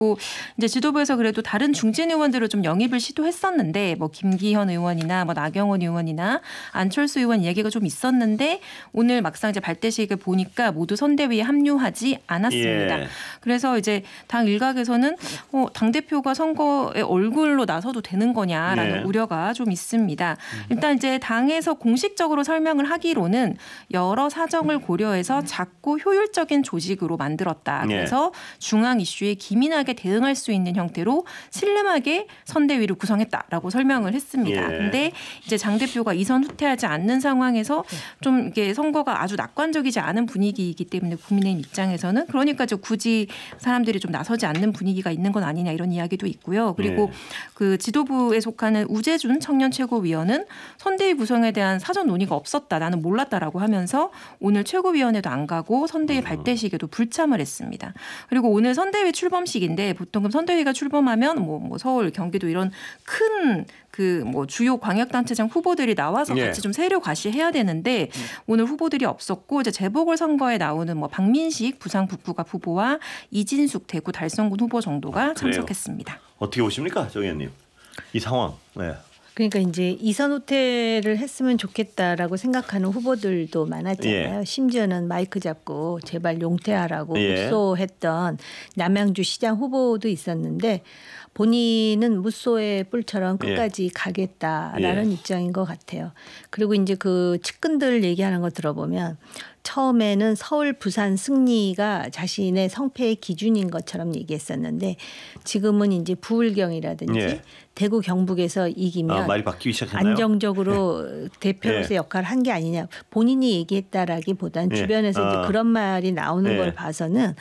이제 지도부에서 그래도 다른 중진 의원들을 좀 영입을 시도했었는데 뭐 김기현 의원이나 뭐 나경원 의원이나 안철수 의원 이야기가 좀 있었는데 오늘 막상 이제 발대식을 보니까 모두 선대위에 합류하지 않았습니다. 예. 그래서 이제 당 일각에서는 당 대표가 선거에 얼굴로 나서도 되는 거냐라는 예. 우려가 좀 있습니다. 일단 이제 당에서 공식적으로 설명을 하기로는 여러 사정을 고려해서 작고 효율적인 조직으로 만들었다. 그래서 중앙 이슈에 기민하게 대응할 수 있는 형태로 신뢰하게 선대위를 구성했다라고 설명을 했습니다. 그런데 이제 장 대표가 이선 후퇴하지 않는 상황에서 좀 이게 선거가 아주 낙관적이지 않은 분위기이기 때문에 국민의힘 입장에서는 그러니까 굳이 사람들이 좀 나서지 않는 분위기가 있는 건 아니냐 이런 이야기도 있고요. 그리고 그 지도부에 속하는 우재준 청년 최고위원은 선대위 구성에 대한 사전 논의가 없었다. 나는 몰랐다라고 하면서 오늘 최고위원회도 안 가고 선대위 발대식에도 불참을 했습니다. 그리고 오늘 선대위 출범식인데 보통 선대위가 출범하면 뭐 서울, 경기도 이런 큰 그 뭐 주요 광역단체장 후보들이 나와서 같이 좀 세력 과시해야 되는데 오늘 후보들이 없었고 이제 재보궐선거에 나오는 뭐 박민식 부산 북부갑 후보와 이진숙 대구 달성군 후보 정도가 참석했습니다. 어떻게 보십니까, 정 의원님? 이 상황. 네. 그러니까 이제 이선 후퇴를 했으면 좋겠다라고 생각하는 후보들도 많았잖아요. 심지어는 마이크 잡고 제발 용퇴하라고 묵소했던 남양주 시장 후보도 있었는데 본인은 무소의 뿔처럼 끝까지 가겠다라는 입장인 것 같아요. 그리고 이제 그 측근들 얘기하는 거 들어보면 처음에는 서울, 부산 승리가 자신의 성패의 기준인 것처럼 얘기했었는데 지금은 이제 부울경이라든지 대구 경북에서 이기면 말이 바뀌기 시작했나요? 안정적으로 대표로서 역할을 한 게 아니냐. 본인이 얘기했다라기보다는 주변에서 이제 그런 말이 나오는 걸 봐서는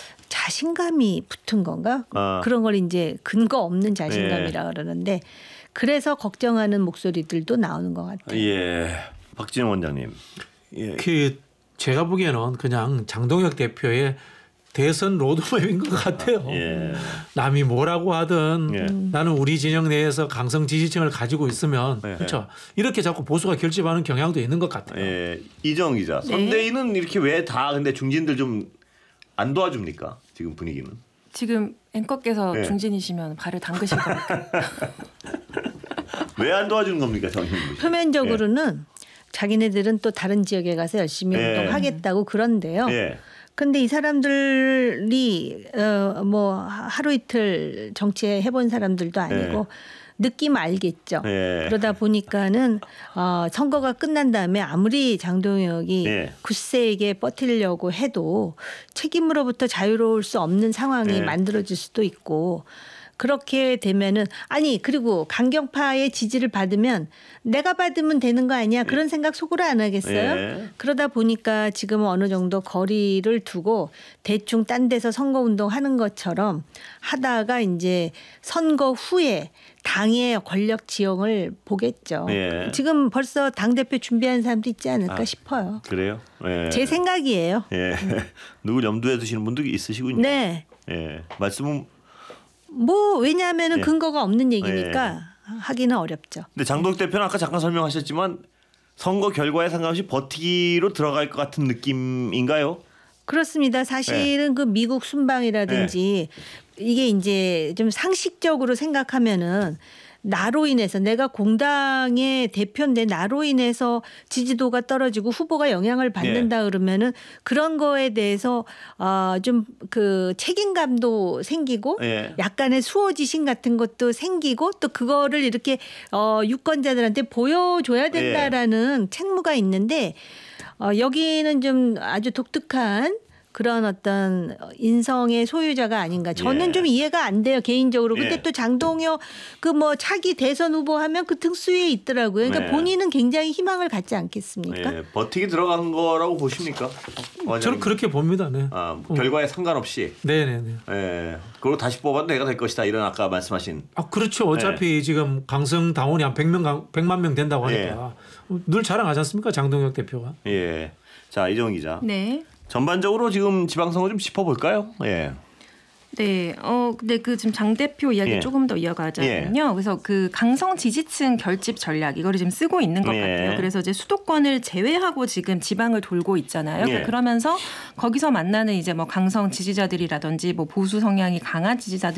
자신감이 붙은 건가? 그런 걸 이제 근거 없는 자신감이라 그러는데 그래서 걱정하는 목소리들도 나오는 것 같아요. 예, 박진영 원장님. 그 제가 보기에는 그냥 장동혁 대표의 대선 로드맵인 것 같아요. 남이 뭐라고 하든 나는 우리 진영 내에서 강성 지지층을 가지고 있으면 그렇죠. 이렇게 자꾸 보수가 결집하는 경향도 있는 것 같아요. 이정 기자, 선대위는 이렇게 왜 다 근데 중진들 좀 안 도와줍니까? 지금 분위기는. 지금 앵커께서 중진이시면 발을 담그실 겁니까? 왜 안 도와주는 겁니까, 정님? 표면적으로는 자기네들은 또 다른 지역에 가서 열심히 운동하겠다고 그런데요. 근데 이 사람들이 뭐 하루 이틀 정치에 해본 사람들도 아니고 느낌 알겠죠. 그러다 보니까는 선거가 끝난 다음에 아무리 장동혁이 굳세게 버티려고 해도 책임으로부터 자유로울 수 없는 상황이 만들어질 수도 있고 그렇게 되면은 그리고 강경파의 지지를 받으면 내가 받으면 되는 거 아니야 그런 생각 속으로 안 하겠어요? 그러다 보니까 지금은 어느 정도 거리를 두고 대충 딴 데서 선거운동하는 것처럼 하다가 이제 선거 후에 당의 권력 지형을 보겠죠. 지금 벌써 당대표 준비하는 사람도 있지 않을까 싶어요. 그래요? 제 생각이에요. 누굴 염두에 두시는 분도 있으시군요. 네. 말씀은 왜냐하면 근거가 없는 얘기니까 하기는 어렵죠. 근데 장동혁 대표는 아까 잠깐 설명하셨지만 선거 결과에 상관없이 버티기로 들어갈 것 같은 느낌인가요? 그렇습니다. 사실은 그 미국 순방이라든지 이게 이제 좀 상식적으로 생각하면은 나로 인해서 내가 공당의 대표인데 나로 인해서 지지도가 떨어지고 후보가 영향을 받는다 그러면은 그런 거에 대해서 좀 그 책임감도 생기고 약간의 수호지심 같은 것도 생기고 또 그거를 이렇게 유권자들한테 보여줘야 된다라는 책무가 있는데 여기는 좀 아주 독특한 그런 어떤 인성의 소유자가 아닌가. 저는 좀 이해가 안 돼요 개인적으로. 근데 또 장동혁 그 뭐 차기 대선 후보 하면 그 등수위에 있더라고요. 그러니까 본인은 굉장히 희망을 갖지 않겠습니까? 버티기 들어간 거라고 보십니까? 저는 그렇게 봅니다. 네. 결과에 상관없이. 네네네. 그리고 다시 뽑아도 내가 될 것이다. 이런 아까 말씀하신. 그렇죠. 어차피 지금 강성 당원이 한 100만 명 된다고 하니까 늘 자랑하지 않습니까? 장동혁 대표가. 자, 이정은 기자. 네. 전반적으로 지금 지방선거 좀 짚어볼까요? 네, 근데 그 지금 장 대표 이야기 예. 조금 더 이어가자면요. 예. 그래서 그 강성 지지층 결집 전략 이거를 지금 쓰고 있는 것 예. 같아요. 그래서 이제 수도권을 제외하고 지금 지방을 돌고 있잖아요. 예. 그러면서 거기서 만나는 이제 뭐 강성 지지자들이라든지 뭐 보수 성향이 강한 지지자들